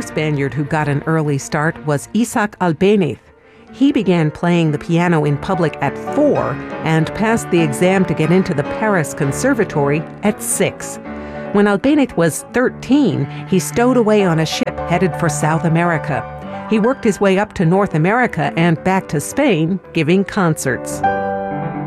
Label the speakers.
Speaker 1: Spaniard who got an early start was Isaac Albéniz. He began playing the piano in public at 4 and passed the exam to get into the Paris Conservatory at 6. When Albéniz was 13, he stowed away on a ship headed for South America. He worked his way up to North America and back to Spain, giving concerts.